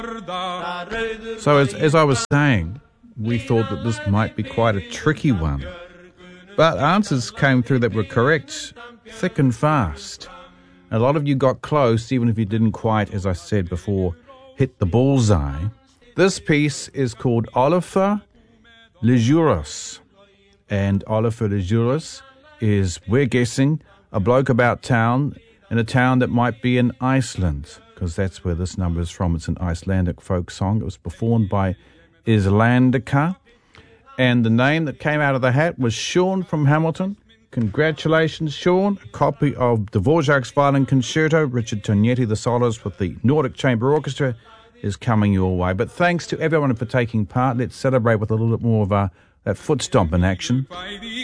So as I was saying, we thought that this might be quite a tricky one. But answers came through that were correct, thick and fast. A lot of you got close, even if you didn't quite, as I said before, hit the bullseye. This piece is called Olafur Ligurus. And Olafur Ligurus is, we're guessing, a bloke about town in a town that might be in Iceland, because that's where this number is from. It's an Icelandic folk song. It was performed by Islandica. And the name that came out of the hat was Sean from Hamilton. Congratulations, Sean. A copy of Dvorak's Violin Concerto, Richard Tognetti, the soloist with the Nordic Chamber Orchestra, is coming your way. But thanks to everyone for taking part. Let's celebrate with a little bit more of that foot stomp in action.